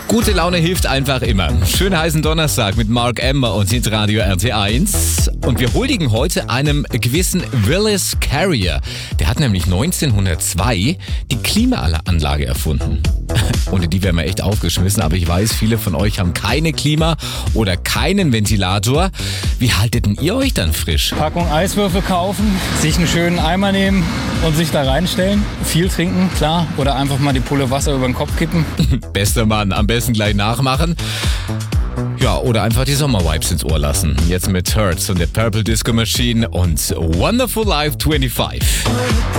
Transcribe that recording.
Gute Laune hilft einfach immer. Schönen heißen Donnerstag mit Mark Emmer und Hitradio RT1. Und wir huldigen heute einem gewissen Willis Carrier. Der hat nämlich 1902 die Klimaanlage erfunden. Ohne die wären wir echt aufgeschmissen, aber ich weiß, viele von euch haben keine Klima oder keinen Ventilator. Wie haltet denn ihr euch dann frisch? Packung Eiswürfel kaufen, sich einen schönen Eimer nehmen und sich da reinstellen. Viel trinken, klar. Oder einfach mal die Pulle Wasser über den Kopf kippen. Bester Mann, am besten gleich nachmachen. Ja, oder einfach die Sommervibes ins Ohr lassen. Jetzt mit Hurts und der Purple Disco Machine und Wonderful Life 25.